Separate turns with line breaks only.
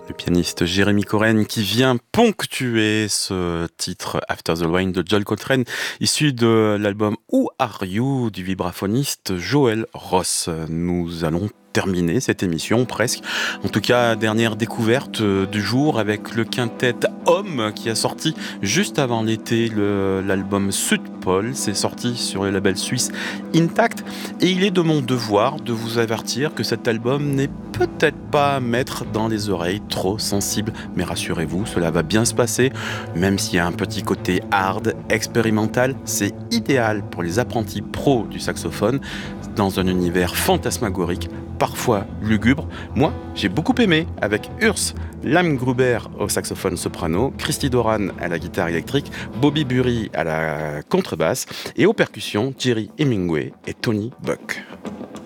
Le pianiste Jérémy Coren qui vient ponctuer ce titre After the Rain de John Coltrane, issu de l'album Who Are You du vibraphoniste Joel Ross. Nous allons terminer cette émission presque. En tout cas, dernière découverte du jour avec le quintet Homme qui a sorti juste avant l'été l'album Sud Pole. C'est sorti sur le label suisse Intact. Et il est de mon devoir de vous avertir que cet album n'est peut-être pas à mettre dans les oreilles trop sensibles. Mais rassurez-vous, cela va bien se passer. Même s'il y a un petit côté hard, expérimental, c'est idéal pour les apprentis pros du saxophone dans un univers fantasmagorique, parfois lugubre. Moi, j'ai beaucoup aimé avec Urs Lamgruber au saxophone soprano, Christy Doran à la guitare électrique, Bobby Bury à la contrebasse et aux percussions, Jerry Hemingway et Tony Buck.